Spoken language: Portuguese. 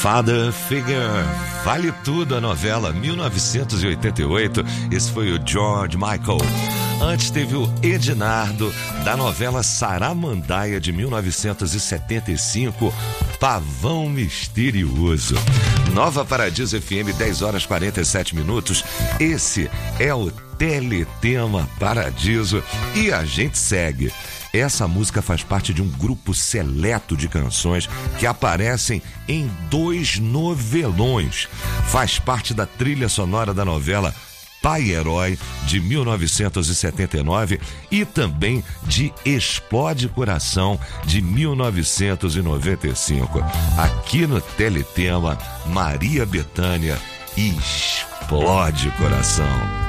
Father Figure, Vale Tudo, a novela 1988. Esse foi o George Michael. Antes teve o Ednardo, da novela Saramandaia de 1975, Pavão Misterioso. Nova Paradiso FM, 10 horas 47 minutos. Esse é o Teletema Paradiso e a gente segue. Essa música faz parte de um grupo seleto de canções que aparecem em 2 novelões. Faz parte da trilha sonora da novela Pai Herói, de 1979, e também de Explode Coração, de 1995. Aqui no Teletema, Maria Bethânia, Explode Coração.